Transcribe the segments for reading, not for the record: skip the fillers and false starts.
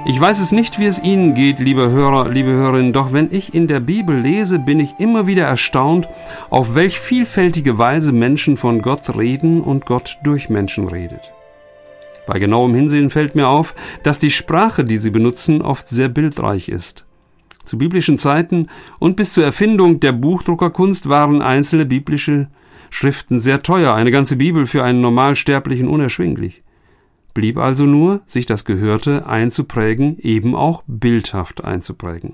Ich weiß es nicht, wie es Ihnen geht, liebe Hörer, liebe Hörerinnen, doch wenn ich in der Bibel lese, bin ich immer wieder erstaunt, auf welch vielfältige Weise Menschen von Gott reden und Gott durch Menschen redet. Bei genauem Hinsehen fällt mir auf, dass die Sprache, die sie benutzen, oft sehr bildreich ist. Zu biblischen Zeiten und bis zur Erfindung der Buchdruckerkunst waren einzelne biblische Schriften sehr teuer, eine ganze Bibel für einen Normalsterblichen unerschwinglich. Blieb also nur, sich das Gehörte einzuprägen, eben auch bildhaft einzuprägen.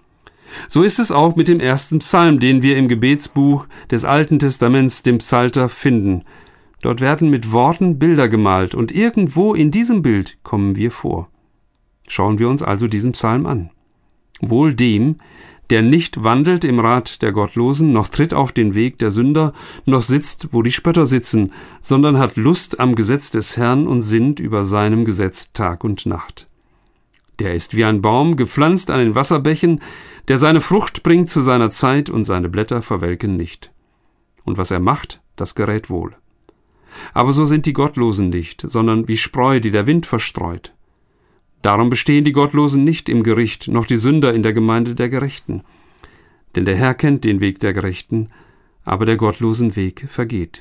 So ist es auch mit dem ersten Psalm, den wir im Gebetsbuch des Alten Testaments, dem Psalter, finden. Dort werden mit Worten Bilder gemalt und irgendwo in diesem Bild kommen wir vor. Schauen wir uns also diesen Psalm an. Wohl dem, der nicht wandelt im Rat der Gottlosen, noch tritt auf den Weg der Sünder, noch sitzt, wo die Spötter sitzen, sondern hat Lust am Gesetz des Herrn und sinnt über seinem Gesetz Tag und Nacht. Der ist wie ein Baum, gepflanzt an den Wasserbächen, der seine Frucht bringt zu seiner Zeit und seine Blätter verwelken nicht. Und was er macht, das gerät wohl. Aber so sind die Gottlosen nicht, sondern wie Spreu, die der Wind verstreut. Darum bestehen die Gottlosen nicht im Gericht, noch die Sünder in der Gemeinde der Gerechten. Denn der Herr kennt den Weg der Gerechten, aber der Gottlosen Weg vergeht.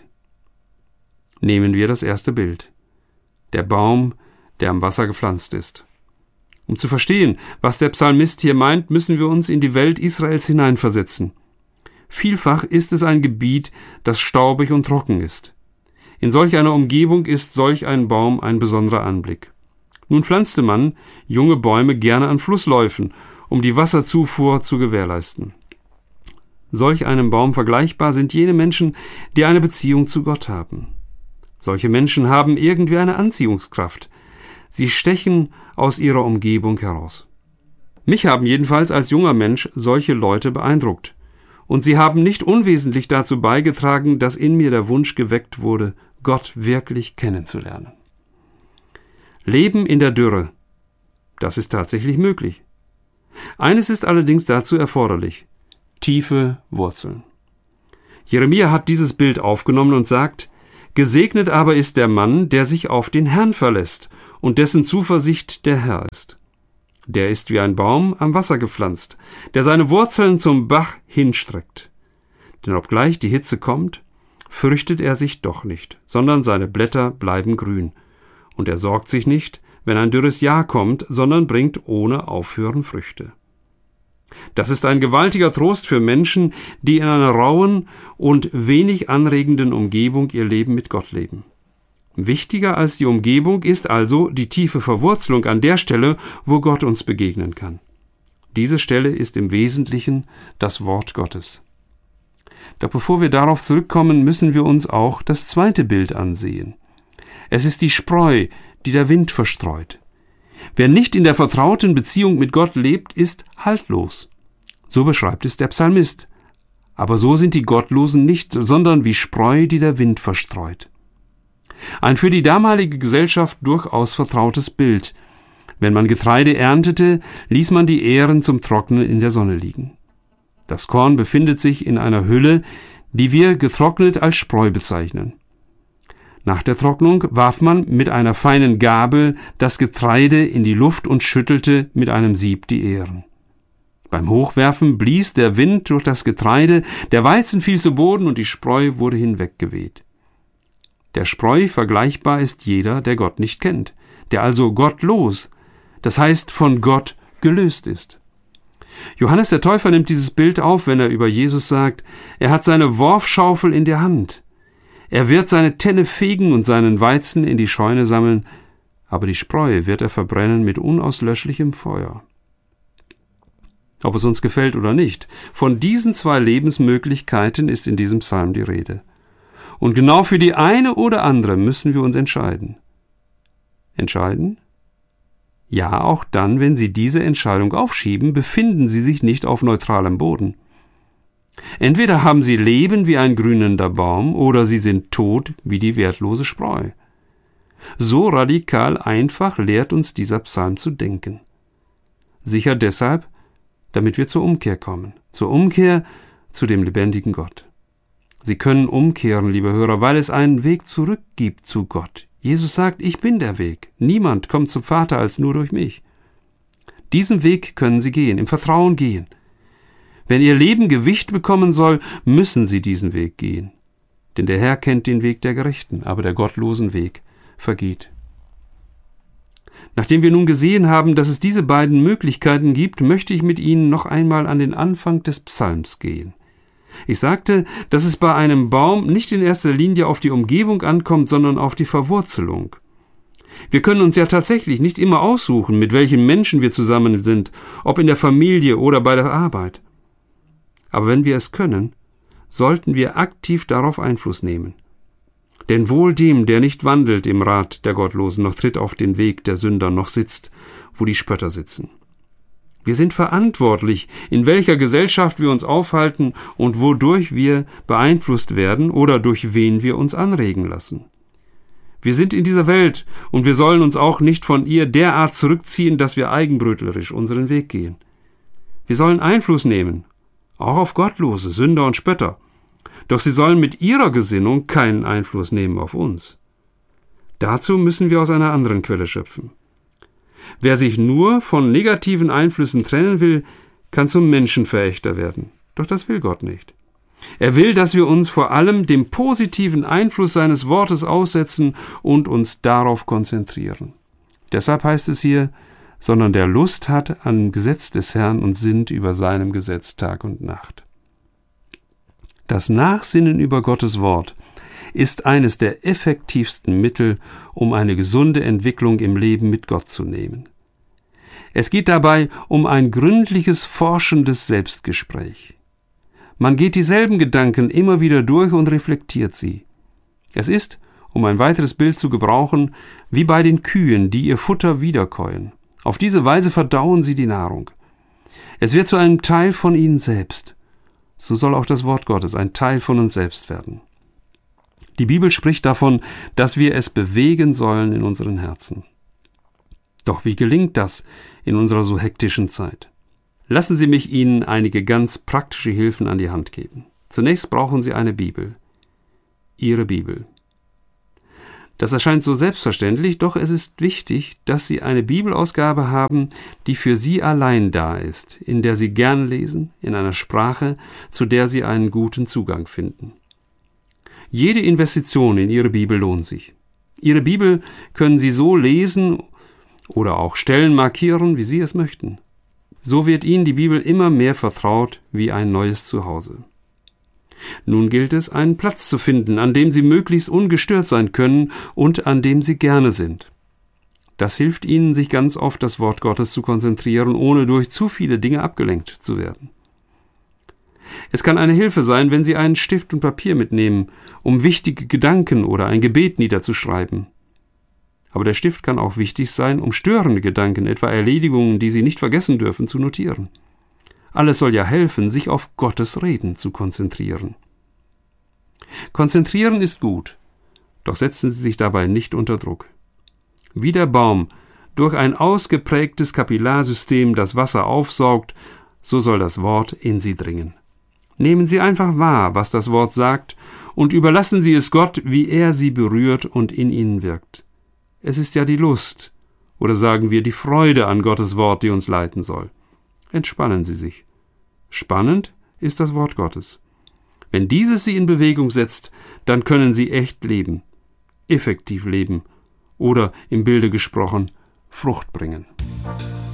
Nehmen wir das erste Bild. Der Baum, der am Wasser gepflanzt ist. Um zu verstehen, was der Psalmist hier meint, müssen wir uns in die Welt Israels hineinversetzen. Vielfach ist es ein Gebiet, das staubig und trocken ist. In solch einer Umgebung ist solch ein Baum ein besonderer Anblick. Nun pflanzte man junge Bäume gerne an Flussläufen, um die Wasserzufuhr zu gewährleisten. Solch einem Baum vergleichbar sind jene Menschen, die eine Beziehung zu Gott haben. Solche Menschen haben irgendwie eine Anziehungskraft. Sie stechen aus ihrer Umgebung heraus. Mich haben jedenfalls als junger Mensch solche Leute beeindruckt. Und sie haben nicht unwesentlich dazu beigetragen, dass in mir der Wunsch geweckt wurde, Gott wirklich kennenzulernen. Leben in der Dürre. Das ist tatsächlich möglich. Eines ist allerdings dazu erforderlich: tiefe Wurzeln. Jeremia hat dieses Bild aufgenommen und sagt: Gesegnet aber ist der Mann, der sich auf den Herrn verlässt und dessen Zuversicht der Herr ist. Der ist wie ein Baum am Wasser gepflanzt, der seine Wurzeln zum Bach hinstreckt. Denn obgleich die Hitze kommt, fürchtet er sich doch nicht, sondern seine Blätter bleiben grün. Und er sorgt sich nicht, wenn ein dürres Jahr kommt, sondern bringt ohne Aufhören Früchte. Das ist ein gewaltiger Trost für Menschen, die in einer rauen und wenig anregenden Umgebung ihr Leben mit Gott leben. Wichtiger als die Umgebung ist also die tiefe Verwurzelung an der Stelle, wo Gott uns begegnen kann. Diese Stelle ist im Wesentlichen das Wort Gottes. Doch bevor wir darauf zurückkommen, müssen wir uns auch das zweite Bild ansehen. Es ist die Spreu, die der Wind verstreut. Wer nicht in der vertrauten Beziehung mit Gott lebt, ist haltlos. So beschreibt es der Psalmist. Aber so sind die Gottlosen nicht, sondern wie Spreu, die der Wind verstreut. Ein für die damalige Gesellschaft durchaus vertrautes Bild. Wenn man Getreide erntete, ließ man die Ähren zum Trocknen in der Sonne liegen. Das Korn befindet sich in einer Hülle, die wir getrocknet als Spreu bezeichnen. Nach der Trocknung warf man mit einer feinen Gabel das Getreide in die Luft und schüttelte mit einem Sieb die Ähren. Beim Hochwerfen blies der Wind durch das Getreide, der Weizen fiel zu Boden und die Spreu wurde hinweggeweht. Der Spreu vergleichbar ist jeder, der Gott nicht kennt, der also gottlos, das heißt von Gott gelöst ist. Johannes der Täufer nimmt dieses Bild auf, wenn er über Jesus sagt, er hat seine Worfschaufel in der Hand. Er wird seine Tenne fegen und seinen Weizen in die Scheune sammeln, aber die Spreu wird er verbrennen mit unauslöschlichem Feuer. Ob es uns gefällt oder nicht, von diesen zwei Lebensmöglichkeiten ist in diesem Psalm die Rede. Und genau für die eine oder andere müssen wir uns entscheiden. Entscheiden? Ja, auch dann, wenn Sie diese Entscheidung aufschieben, befinden Sie sich nicht auf neutralem Boden. Entweder haben Sie Leben wie ein grünender Baum oder Sie sind tot wie die wertlose Spreu. So radikal einfach lehrt uns dieser Psalm zu denken. Sicher deshalb, damit wir zur Umkehr kommen, zur Umkehr zu dem lebendigen Gott. Sie können umkehren, liebe Hörer, weil es einen Weg zurück gibt zu Gott. Jesus sagt, ich bin der Weg. Niemand kommt zum Vater als nur durch mich. Diesen Weg können Sie gehen, im Vertrauen gehen. Wenn Ihr Leben Gewicht bekommen soll, müssen Sie diesen Weg gehen. Denn der Herr kennt den Weg der Gerechten, aber der gottlosen Weg vergeht. Nachdem wir nun gesehen haben, dass es diese beiden Möglichkeiten gibt, möchte ich mit Ihnen noch einmal an den Anfang des Psalms gehen. Ich sagte, dass es bei einem Baum nicht in erster Linie auf die Umgebung ankommt, sondern auf die Verwurzelung. Wir können uns ja tatsächlich nicht immer aussuchen, mit welchen Menschen wir zusammen sind, ob in der Familie oder bei der Arbeit. Aber wenn wir es können, sollten wir aktiv darauf Einfluss nehmen. Denn wohl dem, der nicht wandelt im Rat der Gottlosen, noch tritt auf den Weg der Sünder, noch sitzt, wo die Spötter sitzen. Wir sind verantwortlich, in welcher Gesellschaft wir uns aufhalten und wodurch wir beeinflusst werden oder durch wen wir uns anregen lassen. Wir sind in dieser Welt und wir sollen uns auch nicht von ihr derart zurückziehen, dass wir eigenbrötlerisch unseren Weg gehen. Wir sollen Einfluss nehmen, auch auf Gottlose, Sünder und Spötter. Doch sie sollen mit ihrer Gesinnung keinen Einfluss nehmen auf uns. Dazu müssen wir aus einer anderen Quelle schöpfen. Wer sich nur von negativen Einflüssen trennen will, kann zum Menschenverächter werden. Doch das will Gott nicht. Er will, dass wir uns vor allem dem positiven Einfluss seines Wortes aussetzen und uns darauf konzentrieren. Deshalb heißt es hier, sondern der Lust hat am Gesetz des Herrn und sinnt über seinem Gesetz Tag und Nacht. Das Nachsinnen über Gottes Wort ist eines der effektivsten Mittel, um eine gesunde Entwicklung im Leben mit Gott zu nehmen. Es geht dabei um ein gründliches, forschendes Selbstgespräch. Man geht dieselben Gedanken immer wieder durch und reflektiert sie. Es ist, um ein weiteres Bild zu gebrauchen, wie bei den Kühen, die ihr Futter wiederkäuen. Auf diese Weise verdauen sie die Nahrung. Es wird zu einem Teil von ihnen selbst. So soll auch das Wort Gottes ein Teil von uns selbst werden. Die Bibel spricht davon, dass wir es bewegen sollen in unseren Herzen. Doch wie gelingt das in unserer so hektischen Zeit? Lassen Sie mich Ihnen einige ganz praktische Hilfen an die Hand geben. Zunächst brauchen Sie eine Bibel. Ihre Bibel. Das erscheint so selbstverständlich, doch es ist wichtig, dass Sie eine Bibelausgabe haben, die für Sie allein da ist, in der Sie gern lesen, in einer Sprache, zu der Sie einen guten Zugang finden. Jede Investition in Ihre Bibel lohnt sich. Ihre Bibel können Sie so lesen oder auch Stellen markieren, wie Sie es möchten. So wird Ihnen die Bibel immer mehr vertraut wie ein neues Zuhause. Nun gilt es, einen Platz zu finden, an dem Sie möglichst ungestört sein können und an dem Sie gerne sind. Das hilft Ihnen, sich ganz auf das Wort Gottes zu konzentrieren, ohne durch zu viele Dinge abgelenkt zu werden. Es kann eine Hilfe sein, wenn Sie einen Stift und Papier mitnehmen, um wichtige Gedanken oder ein Gebet niederzuschreiben. Aber der Stift kann auch wichtig sein, um störende Gedanken, etwa Erledigungen, die Sie nicht vergessen dürfen, zu notieren. Alles soll ja helfen, sich auf Gottes Reden zu konzentrieren. Konzentrieren ist gut, doch setzen Sie sich dabei nicht unter Druck. Wie der Baum durch ein ausgeprägtes Kapillarsystem das Wasser aufsaugt, so soll das Wort in Sie dringen. Nehmen Sie einfach wahr, was das Wort sagt, und überlassen Sie es Gott, wie er Sie berührt und in Ihnen wirkt. Es ist ja die Lust, oder sagen wir die Freude an Gottes Wort, die uns leiten soll. Entspannen Sie sich. Spannend ist das Wort Gottes. Wenn dieses Sie in Bewegung setzt, dann können Sie echt leben, effektiv leben oder im Bilde gesprochen Frucht bringen.